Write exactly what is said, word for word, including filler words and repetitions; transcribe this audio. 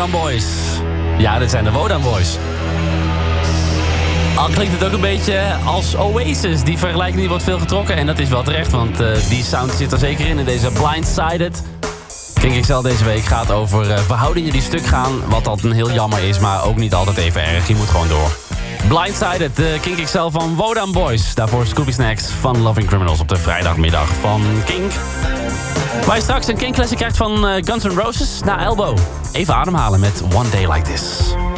Wodan Boys. Ja, dit zijn de Wodan Boys. Al klinkt het ook een beetje als Oasis. Die vergelijking die wordt veel getrokken. En dat is wel terecht, want uh, die sound zit er zeker in. In deze Blindsided. Kink X L deze week gaat over uh, verhoudingen die stuk gaan. Wat altijd heel jammer is, maar ook niet altijd even erg. Je moet gewoon door. Blindsided, de Kink X L van Wodan Boys. Daarvoor Scooby Snacks van Loving Criminals op de vrijdagmiddag van Kink. Waar je straks een Kink Classic krijgt van uh, Guns N' Roses na Elbow. Even ademhalen met One Day Like This.